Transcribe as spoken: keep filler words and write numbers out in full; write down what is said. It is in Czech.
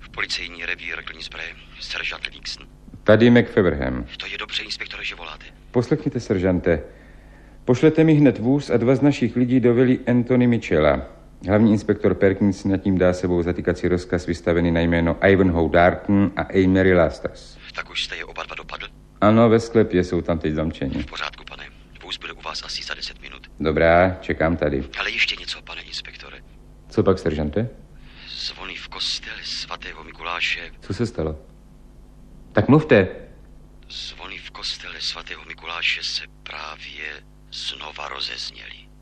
Policejní revír Klní zbraje, seržant Livingston. Tady McFeverham. To je dobře, inspektore, že voláte. Poslechněte, seržante. Pošlete mi hned vůz a dva z našich lidí do vily Anthony Mitchella. Hlavní inspektor Perkins nad tím dá sebou zatýkací rozkaz vystavený na jméno Ivanhoe Darton a Amory Lasters. Tak už jste je oba dva dopadl? Ano, ve sklepě jsou tam teď zamčeni. V pořádku, pane. Vůz bude u vás asi za deset minut. Dobrá, čekám tady. Ale ještě něco, pane inspektore. Co pak, seržante? Zvony v kostele svatého Mikuláše. Co se stalo? Tak mluvte. Zvony v kostele svatého Mikuláše se právě znova rozezněly.